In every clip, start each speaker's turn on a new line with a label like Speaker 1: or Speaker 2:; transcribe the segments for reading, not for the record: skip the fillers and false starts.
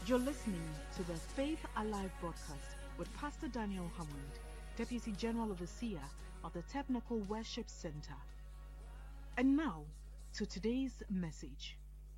Speaker 1: You're listening to the Faith Alive broadcast with Pastor Daniel Hammond, Deputy General Overseer of the Technical Worship Center. And now, to today's message.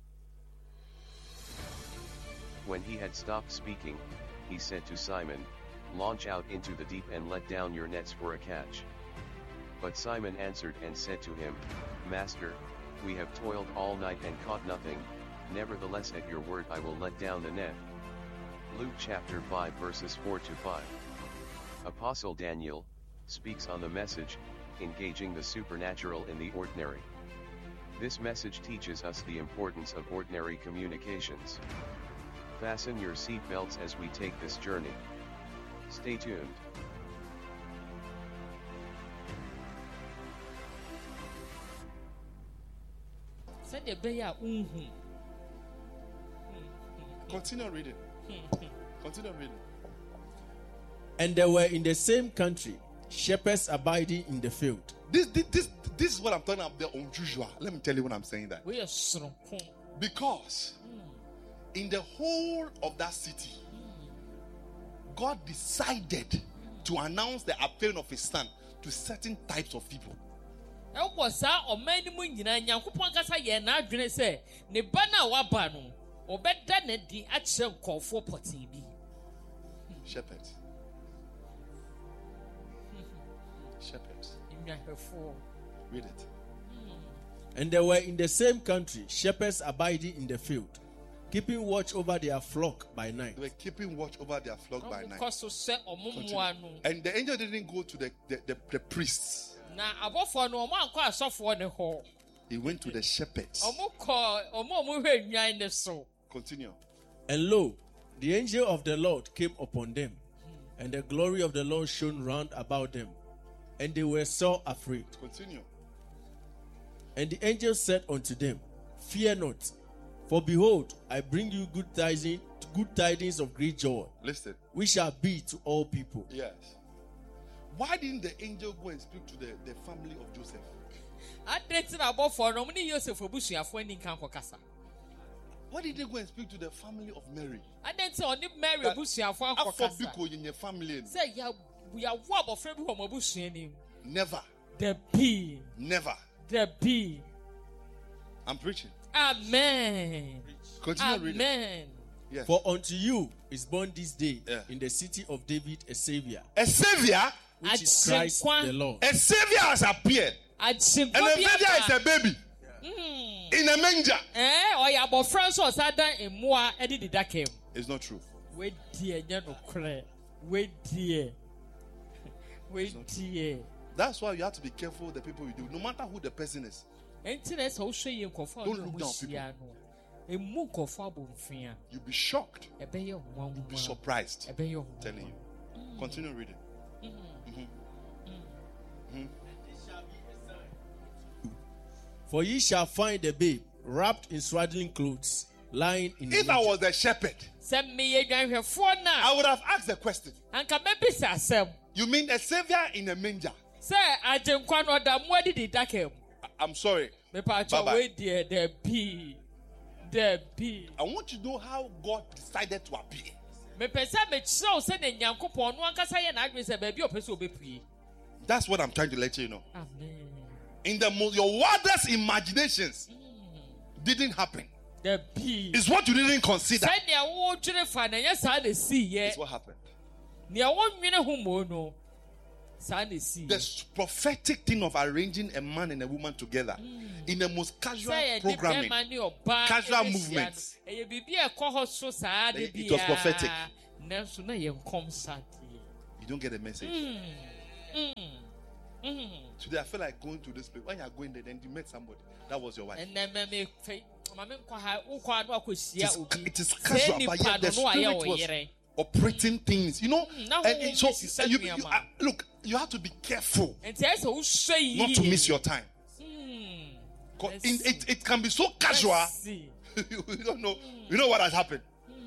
Speaker 2: When he had stopped speaking, he said to Simon, "Launch out into the deep and let down your nets for a catch." But Simon answered and said to him, "Master, we have toiled all night and caught nothing, nevertheless at your word I will let down the net." Luke chapter 5 verses 4 to 5. Apostle Daniel speaks on the message, engaging the supernatural in the ordinary. This message teaches us the importance of ordinary communications. Fasten your seat belts as we take this journey. Stay tuned.
Speaker 3: Continue reading. Continue reading.
Speaker 4: And there were in the same country shepherds abiding in the field.
Speaker 3: This is what I'm talking about, the unusual. Let me tell you when I'm saying that. Because in the whole of that city, God decided to announce the appearing of his son to certain types of people. Shepherds. Shepherds. Read it.
Speaker 4: And there were in the same country shepherds abiding in the field, keeping watch over their flock by night.
Speaker 3: They were keeping watch over their flock by night. Continue. And the angel didn't go to the priests. He went to the shepherds. Continue.
Speaker 4: And lo, the angel of the Lord came upon them, and the glory of the Lord shone round about them, and they were so afraid.
Speaker 3: Continue.
Speaker 4: And the angel said unto them, "Fear not, for behold, I bring you good tidings of great joy,
Speaker 3: Listen.
Speaker 4: which shall be to all people."
Speaker 3: Yes. Why didn't the angel go and speak to the family of Joseph? Why did they go and speak to the family of Mary? Never. Never. I'm preaching.
Speaker 5: Amen.
Speaker 3: Continue reading.
Speaker 5: Amen.
Speaker 3: Yes.
Speaker 4: For unto you is born this day in the city of David a Savior,
Speaker 3: A savior?
Speaker 4: which is Christ the Lord.
Speaker 3: A savior has appeared. And a savior is a baby. In a manger. It's not true. That's why you have to be careful with the people you do, no matter who the person is. Don't look down people. You'll be shocked. You'll be surprised. I'm telling you. Continue reading.
Speaker 4: For ye shall find the babe wrapped in swaddling clothes, lying in
Speaker 3: If
Speaker 4: the
Speaker 3: I was a shepherd, I would have asked the question. You mean a savior in a manger? I'm sorry. Bye-bye. I want you to know how God decided to appear. That's what I'm trying to let you know.
Speaker 5: Amen.
Speaker 3: In your wildest imaginations didn't happen. It's what you didn't consider. It's what happened. The prophetic thing of arranging a man and a woman together in the most casual programming, casual movements. It was prophetic. You don't get a message. Today I feel like going to this place. When you are going there, then you met somebody. That was your wife. It is casual, but yet the spirit was operating things, you know. And so look, you have to be careful not to miss your time. It can be so casual. You don't know. You know what has happened.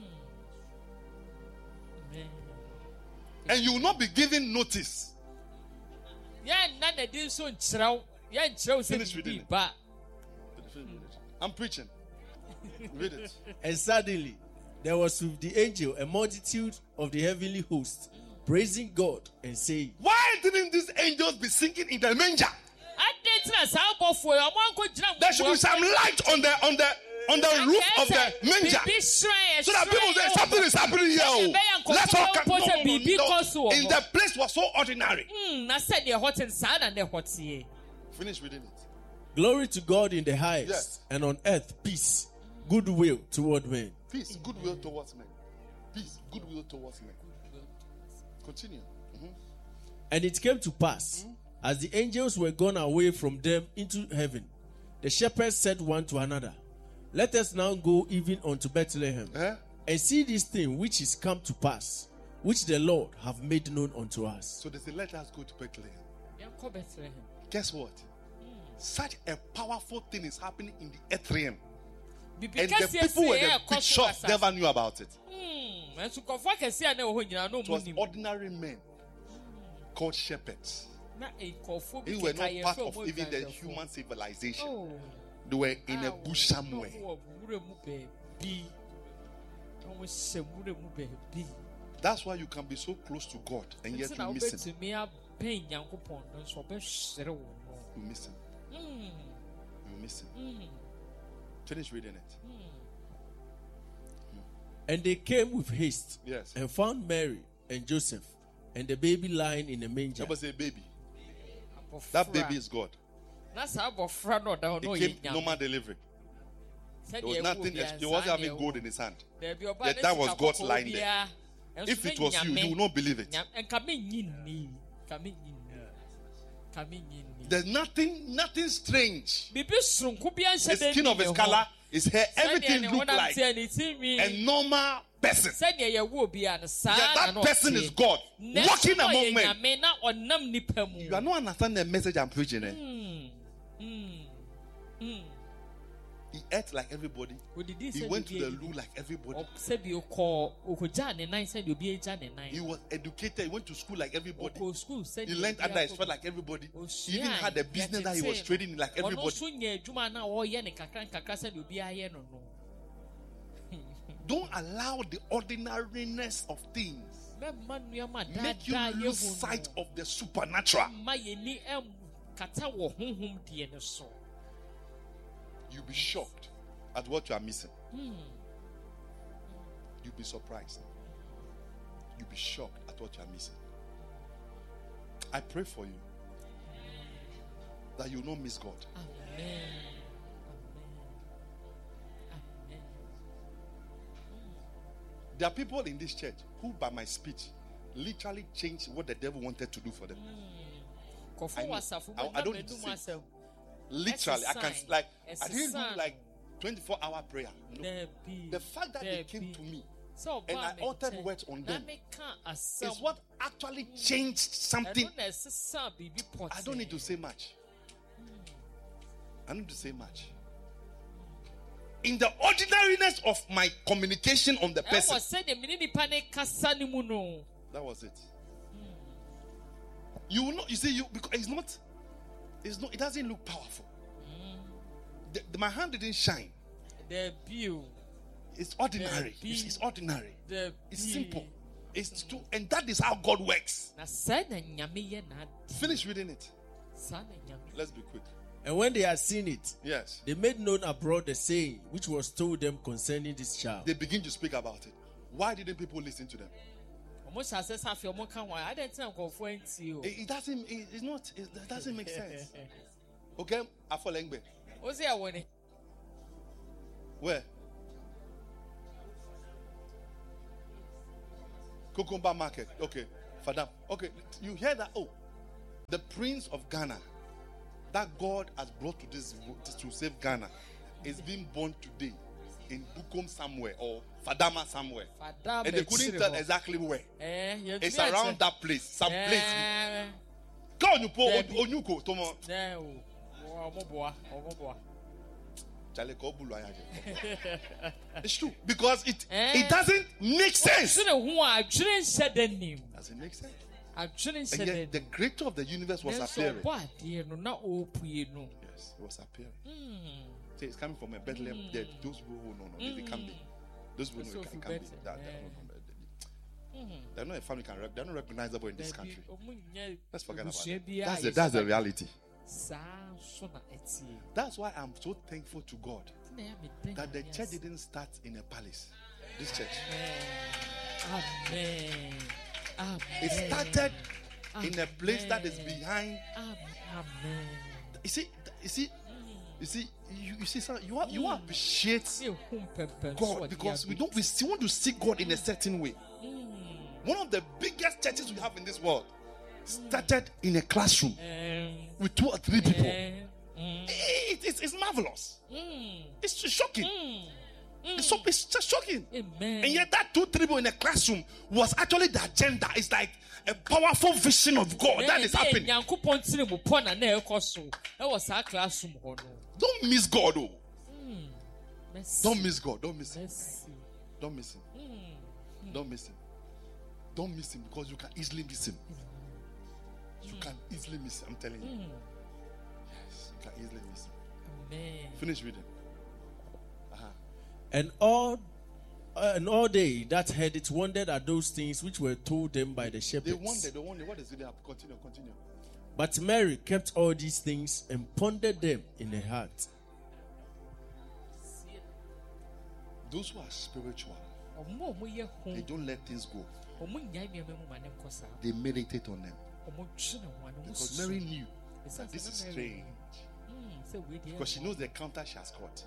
Speaker 3: And you will not be given notice. Finish reading it. I'm preaching. Read it.
Speaker 4: And suddenly there was with the angel a multitude of the heavenly host, praising God and saying,
Speaker 3: why didn't these angels be singing in the manger? There should be some light on the roof of the manger, so that people say something is happening here. Let's all come. No. In the place was so ordinary. Finish reading it.
Speaker 4: Glory to God in the highest, yes, and on earth peace, goodwill toward men.
Speaker 3: Peace, goodwill towards men. Peace, goodwill towards men. Continue. Mm-hmm.
Speaker 4: And it came to pass, as the angels were gone away from them into heaven, the shepherds said one to another, let us now go even unto Bethlehem, and see this thing which is come to pass, which the Lord have made known unto us.
Speaker 3: So they say, let us go to Bethlehem. Guess what? Such a powerful thing is happening in the earth realm. And the people were the bishops never knew about it. It was ordinary men called shepherds. They were not part of even the human civilization. They were in a bush somewhere. That's why you can be so close to God and yet you miss Him. You miss Him. You miss Him. Finish reading it.
Speaker 4: And they came with haste,
Speaker 3: yes,
Speaker 4: and found Mary and Joseph and the baby lying in a manger.
Speaker 3: Never say baby. That baby is God. It came normal delivery. There was nothing. He wasn't having gold in his hand. That was God's lying there. If it was you, you would not believe it. There's nothing strange. The skin of his color, his hair, everything looked like a normal person. Yet that person is God walking among men. You are not understanding the message I'm preaching. He ate like everybody. He went to the loo like everybody. He was educated. He went to school like everybody. He learned under his feet like everybody. He even had a business that he was trading like everybody. Don't allow the ordinariness of things make you lose sight of the supernatural. You'll be shocked at what you are missing. You'll be surprised. You'll be shocked at what you are missing. I pray for you that you will not miss God.
Speaker 5: Amen.
Speaker 3: There are people in this church who, by my speech, literally changed what the devil wanted to do for them. I don't need to say. Literally, I didn't do like 24-hour prayer. No. The fact that they came to me and I uttered words on them is what actually changed something. I don't need to say much. I don't need to say much. In the ordinariness of my communication on the person, that was it. You will not. You see, because it doesn't look powerful. My hand didn't shine. It's ordinary. It's ordinary. It's simple. It's true, and that is how God works. Finish reading it. Let's be quick.
Speaker 4: And when they had seen it,
Speaker 3: yes,
Speaker 4: they made known abroad the saying which was told them concerning this child.
Speaker 3: They begin to speak about it. Why didn't people listen to them? It doesn't make sense. Okay, Afolengbe. Where? Kukumba Market. Okay, Fadam. Okay, you hear that? Oh, the Prince of Ghana that God has brought to this to save Ghana is being born today in Bukom somewhere or Fadama somewhere. And they couldn't tell exactly where. It's around that place. Some place. It's true. Because it doesn't make sense. Doesn't make sense. And yet the creator of the universe was appearing. Yes, it was appearing. See, it's coming from a Bethlehem. Those who know, they come there. Those people can be that. They're not a family they're not recognizable in this country. Let's forget about it. That's the reality. That's why I'm so thankful to God that the church didn't start in a palace. This church.
Speaker 5: Amen.
Speaker 3: It started in a place that is behind.
Speaker 5: Amen.
Speaker 3: You see, you appreciate God because we still want to see God in a certain way. One of the biggest churches we have in this world started in a classroom with 2 or 3 people. It's marvelous. It's shocking. It's just shocking.
Speaker 5: Amen.
Speaker 3: And yet that 2-3 people in a classroom was actually the agenda. It's like a powerful vision of God that is happening. Don't miss God, oh. Don't miss God. Don't miss him. Don't miss him. Don't miss him. Don't miss him because you can easily miss him. You can easily miss him. I'm telling you. Yes, you can easily miss him.
Speaker 5: Amen.
Speaker 3: Finish reading.
Speaker 4: And all they that heard it wondered at those things which were told them by the shepherds.
Speaker 3: They wondered. What is it? Continue.
Speaker 4: But Mary kept all these things and pondered them in her heart.
Speaker 3: Those who are spiritual, they don't let things go. They meditate on them. Because Mary knew that this is strange. Because she knows the counter she has caught.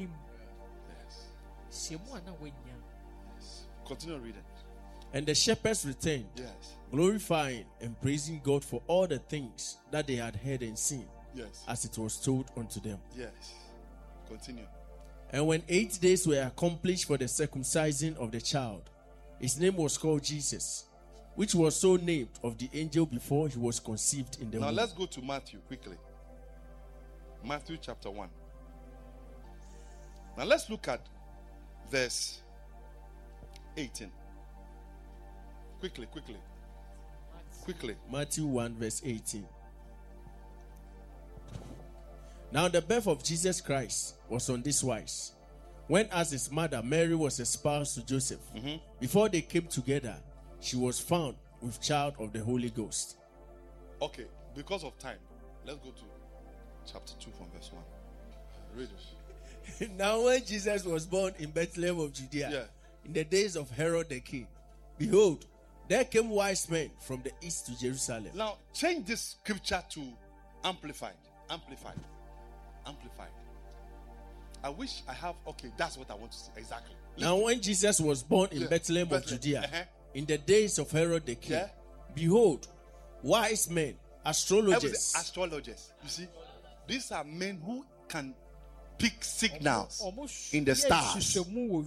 Speaker 3: Yes. Continue reading.
Speaker 4: And the shepherds returned, glorifying and praising God for all the things that they had heard and seen, as it was told unto them.
Speaker 3: Yes. Continue.
Speaker 4: And when 8 days were accomplished for the circumcision of the child, his name was called Jesus, which was so named of the angel before he was conceived in the womb.
Speaker 3: Now let's go to Matthew quickly. Matthew chapter 1. Now let's look at verse 18. Quickly.
Speaker 4: Matthew 1 verse 18. Now the birth of Jesus Christ was on this wise. When as his mother Mary was espoused to Joseph, before they came together, she was found with child of the Holy Ghost.
Speaker 3: Okay, because of time, let's go to chapter 2 from verse 1. Read it.
Speaker 4: Now when Jesus was born in Bethlehem of Judea, in the days of Herod the king, behold, there came wise men from the east to Jerusalem.
Speaker 3: Now change this scripture to amplified. I wish I have. Okay, that's what I want to say exactly.
Speaker 4: Now when Jesus was born in Bethlehem of Judea, in the days of Herod the king, behold, wise men, astrologers.
Speaker 3: You see, these are men who can pick signals in the stars.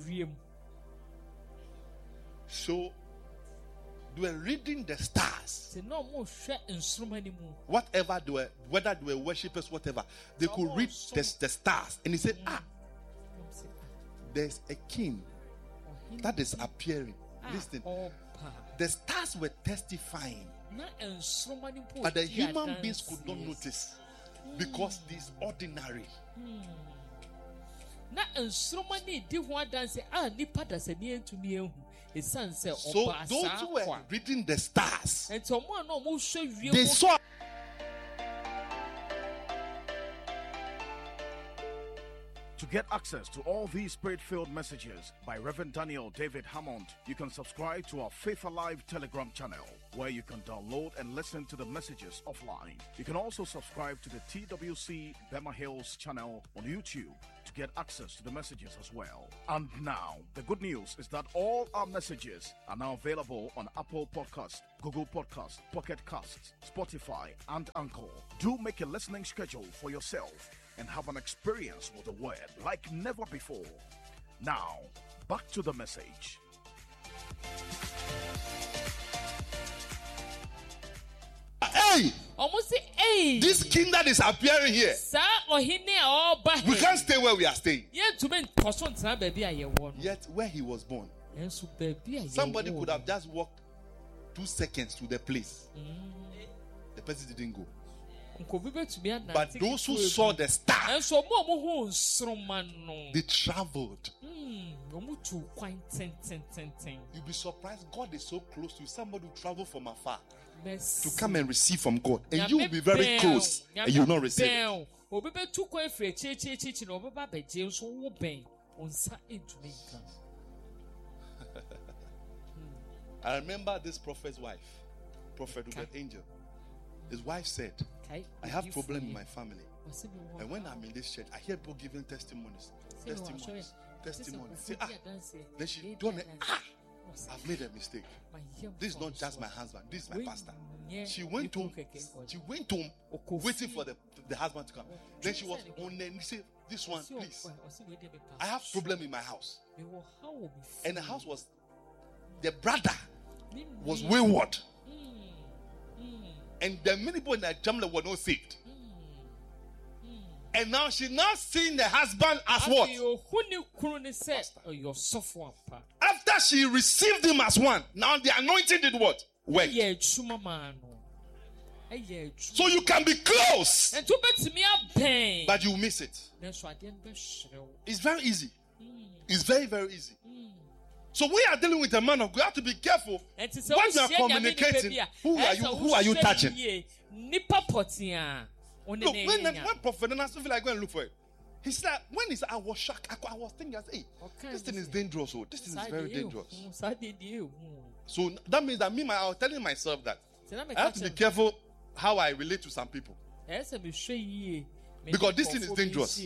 Speaker 3: So they were reading the stars. Whatever they were, whether they were worshippers, whatever, they could read the stars. And he said, there's a king that is appearing. Listen, the stars were testifying, but the human beings could not notice because it is ordinary. So those who were reading the stars, they saw.
Speaker 6: To get access to all these spirit-filled messages by Reverend Daniel David Hammond, you can subscribe to our Faith Alive Telegram channel, where you can download and listen to the messages offline. You can also subscribe to the TWC Bema Hills channel on YouTube to get access to the messages as well. And now, the good news is that all our messages are now available on Apple Podcast, Google Podcast, Pocket Casts, Spotify, and Anchor. Do make a listening schedule for yourself and have an experience with the word like never before. Now, back to the message.
Speaker 3: Hey!
Speaker 5: Almost say, hey!
Speaker 3: This king that is appearing here, we can't stay where we are staying. Yet where he was born, somebody could have just walked 2 seconds to the place. The person didn't go. But those who saw the star, they traveled. You'll be surprised. God is so close to you. Somebody will travel from afar to come and receive from God, and you will be very close, and you will not receive it. I remember this prophet's wife, Prophet Rupert Angel. His wife said, I have problem in my family. And when I'm in this church, I hear people giving testimonies. Say, then she told me, I've made a mistake. This is not just my husband, this is my pastor. She went home waiting for the husband to come. Then she was on and said, this one, please. I have problem in my house. And the house was, the brother was wayward. And the many people in that family were not saved. And now she's now seeing the husband as what? After she received him as one, now the anointing did what? Work. So you can be close, but you miss it. It's very easy. It's very, very easy. So we are dealing with a man of God. You have to be careful when you are communicating. Who are you touching? Look, when Prophet Nana feel like go and look for it, he said, when he said, I was shocked. I was thinking, I said, hey, this thing is dangerous. Oh, this thing is very dangerous. So that means that I was telling myself that I have to be careful how I relate to some people. Because this thing is dangerous.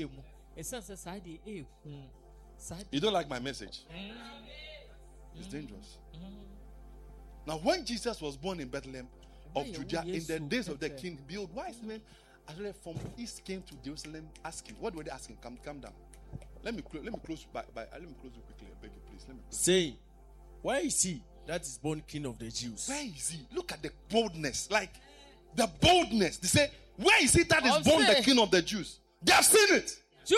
Speaker 3: You don't like my message? It's dangerous. Now, when Jesus was born in Bethlehem of Judea, in the days of the king, behold, wise men actually from east came to Jerusalem asking. What were they asking? Come down. Let me close you quickly. I beg you, please.
Speaker 4: Say, why is he that is born king of the Jews?
Speaker 3: Where is he? Look at the boldness. Like the boldness. They say, where is he that is born the king of the Jews? They have seen it.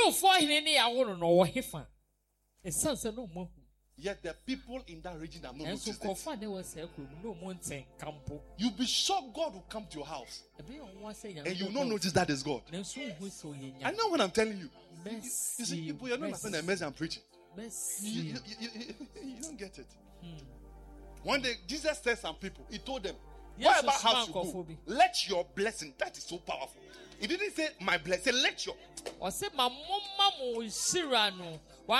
Speaker 3: Yet the people in that region have not noticed it. You'll be shocked God will come to your house and you will not notice that is God. I know what I'm telling you. You see, people, you're not understanding the message I'm preaching. You don't get it. One day, Jesus said some people, he told them, wherever house you go, let your blessing, that is so powerful. He didn't say my blessing, say let your. You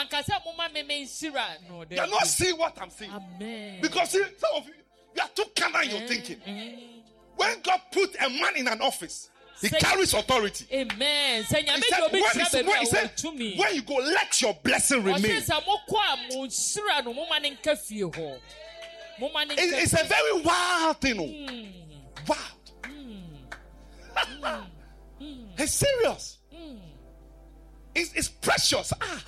Speaker 3: are not seeing what I'm saying. Amen. Because see, some of you are too carnal in your thinking. When God put a man in an office, he carries authority. Amen. He said, when you go, let your blessing remain. It's a very wild thing. Wild. It's serious. It's precious.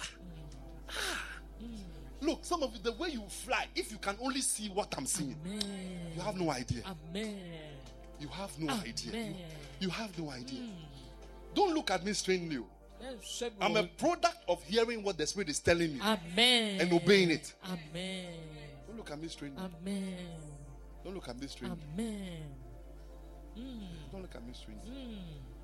Speaker 3: Look, some of you, the way you fly, if you can only see what I'm seeing, you have no idea. You have no idea. You have no idea. Don't look at me strangely. I'm a product of hearing what the Spirit is telling me and obeying it. Don't look at me strangely. Don't look at me strangely. Don't look at me strangely.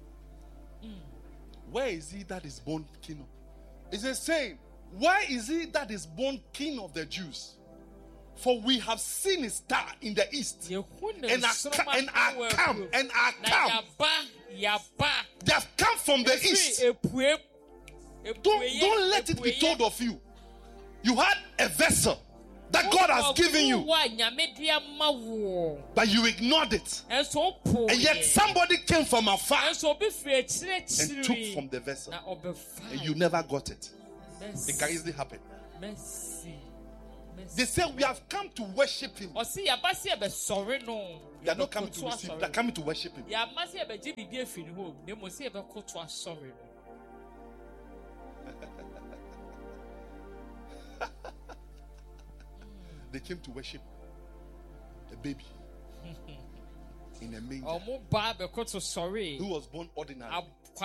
Speaker 3: Where is he that is born king? It's a saying. Why is he that is born king of the Jews? For we have seen his star in the east, and are come. They have come from the east. Don't let it be told of you. You had a vessel that God has given you, but you ignored it. And yet somebody came from afar and took from the vessel, and you never got it. It can easily happen. They say we have come to worship him. They are not coming to receive, they are coming to worship him. They came to worship a baby in a manger who was born ordinary.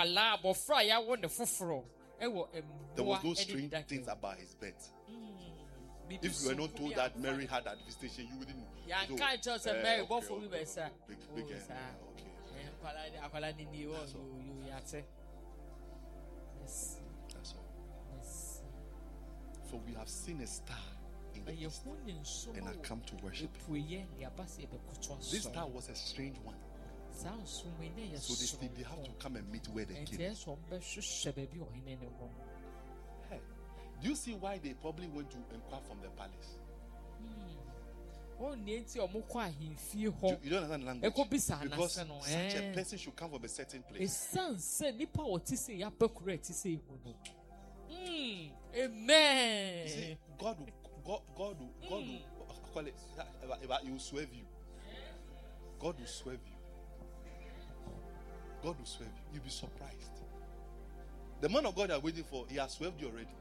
Speaker 3: There was no strange things about his birth. If you were not told that Mary had that visitation, you wouldn't know. That's all. For we have seen a star in the east and I come to worship him. This star was a strange one. So they have to come and meet where they came. Hey, do you see why they probably went to inquire from the palace? You don't understand language. Because such a person should come from a certain place.
Speaker 5: Amen.
Speaker 3: See, God will call it. He will swerve you. God will swerve you. God will swerve you. You'll be surprised. The man of God you are waiting for, he has swerved you already.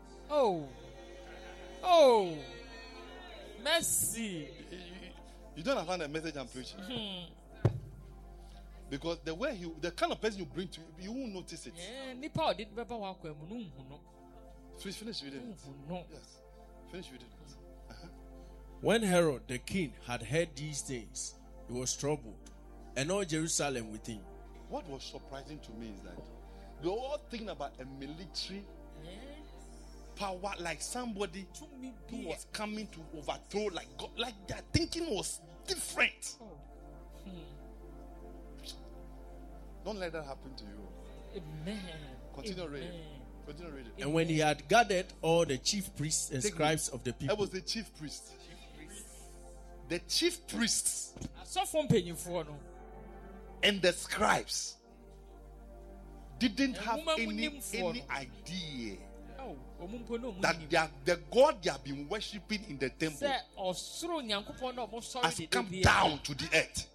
Speaker 5: Oh, mercy.
Speaker 3: You don't understand the message I'm preaching. Because the kind of person you bring to you, you won't notice it. Finish reading it. Yes. Finish reading it.
Speaker 4: When Herod the king had heard these things, he was troubled, and all Jerusalem with him.
Speaker 3: What was surprising to me is that they were all thinking about a military power, like somebody who was coming to overthrow, like God, like their thinking was different. Don't let that happen to you.
Speaker 5: Amen.
Speaker 3: Continue reading.
Speaker 4: And when he had gathered all the chief priests and scribes of the people,
Speaker 3: that was the chief priest. The chief priests and the scribes didn't have any idea that the God they have been worshipping in the temple has come down to the earth.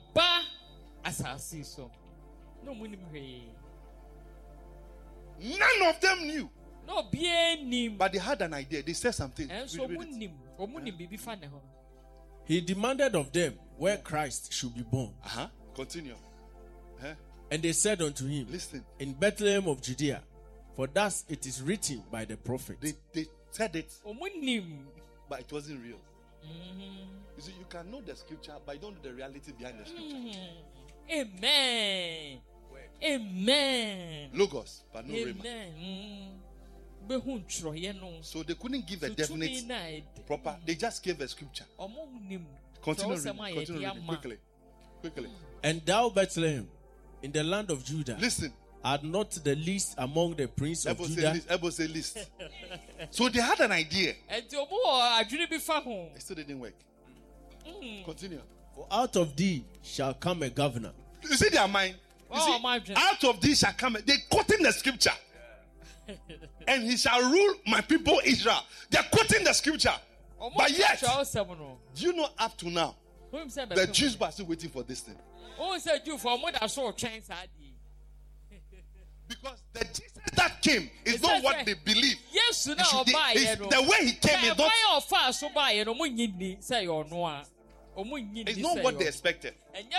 Speaker 3: None of them knew. But they had an idea. They said something.
Speaker 4: He demanded of them where Christ should be born.
Speaker 3: Continue.
Speaker 4: And they said unto him,
Speaker 3: listen,
Speaker 4: in Bethlehem of Judea, for thus it is written by the prophet.
Speaker 3: They said it, but it wasn't real. You see, you can know the scripture, but you don't know the reality behind the scripture.
Speaker 5: Amen.
Speaker 3: Logos, but no Rhema. So they couldn't give a definite proper. They just gave a scripture. Continue reading. Quickly.
Speaker 4: And thou, Bethlehem, in the land of Judah,
Speaker 3: listen,
Speaker 4: art not the least among the prince of Judah.
Speaker 3: Ebo say list. So they had an idea. It still didn't work. Continue.
Speaker 4: For out of thee shall come a governor.
Speaker 3: You see their mind. Out of thee shall come. They quoting the scripture. And he shall rule my people Israel. They're quoting the scripture. But yet, do you know up to now, the Jews are still waiting for this thing? Because the Jesus that came is not what they believe.
Speaker 5: Yes,
Speaker 3: the way he came is not what they expected.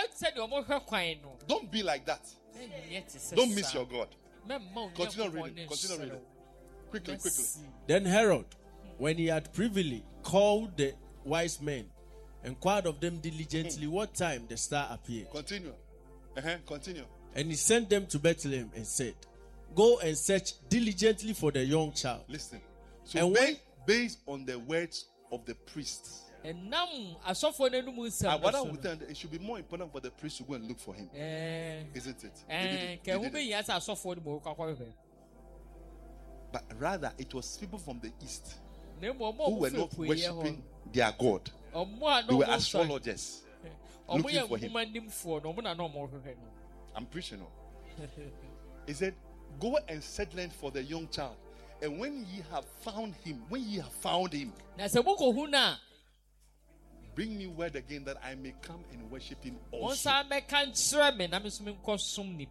Speaker 3: Don't be like that. Don't miss your God. Continue reading. Quickly.
Speaker 4: Then Herod, when he had privily called the wise men, inquired of them diligently what time the star appeared.
Speaker 3: Continue.
Speaker 4: And he sent them to Bethlehem and said, go and search diligently for the young child.
Speaker 3: Listen. So based on the words of the priests, it should be more important for the priest to go and look for him. Isn't it? But rather, it was people from the east who were not worshipping their God. They were astrologers looking for him. I'm preaching. He said, go and search land for the young child. And when ye have found him, bring me word again that I may come and worship him also.